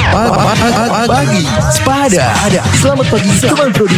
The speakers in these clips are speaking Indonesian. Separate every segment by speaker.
Speaker 1: Pagi Sepada. Selamat pagi teman Pro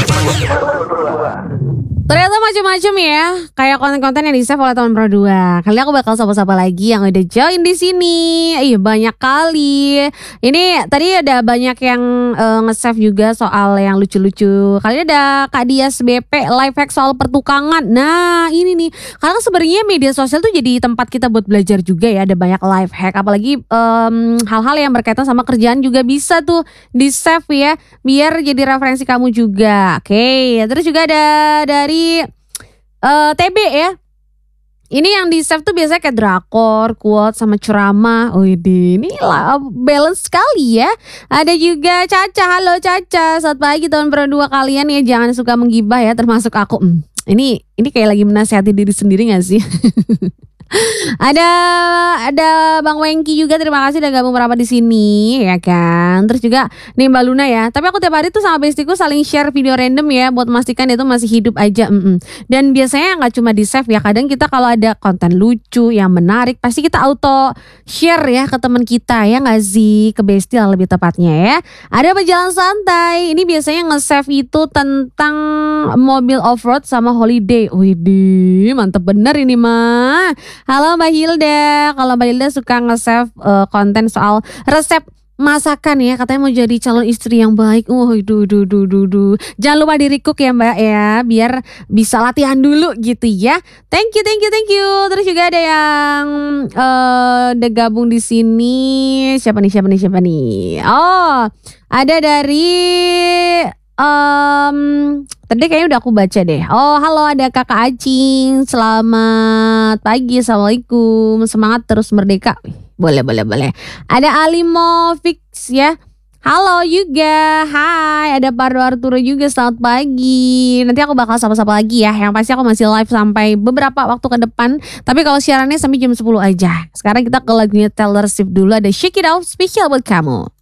Speaker 1: 2.
Speaker 2: Ternyata macam-macam ya, kayak konten-konten yang di-save oleh teman Pro 2. Kali ini aku bakal sapa-sapa lagi yang udah join di sini. Iya, banyak kali. Ini tadi ada banyak yang nge-save juga soal yang lucu-lucu. Kali ini ada Kak Dias BP live hack soal pertukangan. Nah, ini nih. Karena sebenarnya media sosial tuh jadi tempat kita buat belajar juga ya. Ada banyak live hack, apalagi hal-hal yang berkaitan sama kerjaan juga bisa tuh di-save ya, biar jadi referensi kamu juga. Oke, terus juga ada dari TB ya. Ini yang di save tuh biasanya kayak drakor, quote, sama ceramah. Ini lah balance sekali ya. Ada juga Caca, halo Caca. Selamat pagi teman Pro 2 kalian ya. Jangan suka menggibah ya, termasuk aku. Ini kayak lagi menasihati diri sendiri gak sih? Ada Bang Wengki juga, terima kasih udah gabung merapat di sini ya kan. Terus juga nih Mbak Luna ya. Tapi aku tiap hari tuh sama bestiku saling share video random ya, buat memastikan dia tuh masih hidup aja. Dan biasanya nggak cuma di save ya, kadang kita kalau ada konten lucu yang menarik pasti kita auto share ya ke teman kita ya nggak sih, ke bestie lah lebih tepatnya ya. Ada berjalan santai. Ini biasanya nge-save itu tentang mobil off-road sama holiday. Widih, mantep bener ini mah. Halo Mbak Hilda, kalau Mbak Hilda suka nge-save konten soal resep masakan ya, katanya mau jadi calon istri yang baik. Jangan lupa di-recook ya Mbak ya, biar bisa latihan dulu gitu ya. Thank you. Terus juga ada yang udah gabung di sini. Siapa nih? Oh, ada dari tadi kayaknya udah aku baca deh. Oh, halo, ada Kakak Acing. Selamat pagi, assalamualaikum. Semangat terus merdeka. Boleh. Ada Alimo Fix ya. Halo juga. Hai, ada Pardo Arturo juga. Selamat pagi. Nanti aku bakal sapa-sapa lagi ya. Yang pasti aku masih live sampai beberapa waktu ke depan. Tapi kalau siarannya sampai jam 10 aja. Sekarang kita ke lagunya Taylor Swift dulu. Ada Shake It Off spesial buat kamu.